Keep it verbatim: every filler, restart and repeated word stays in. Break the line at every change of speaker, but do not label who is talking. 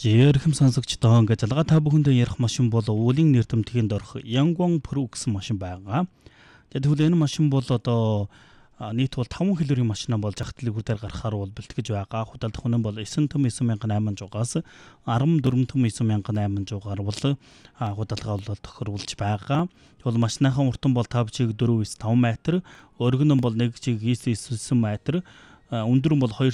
Жирхэм сонсогчдоо ингээд залгаа та бүхэндээ ярих машин бол өвлийн нэр томтгийн дорх Yangon Pro гэсэн машин байгаа. Тэгэхээр энэ машин бол одоо нийт бол таван хэлбэрийн машина болж ахтлыг хүртэл гаргахаар бол бэлтгэж байгаа. Худалдах үнэн бол девять том девять мянга восемьсот жугаас fourteen том девять мянга восемьсот жугаар бол худалдаа бол тохируулж байгаа. Тэгвэл машиныхан уртан бол five чиг four five метр, өргөн нь бол one чиг nine nine метр, өндөр нь бол two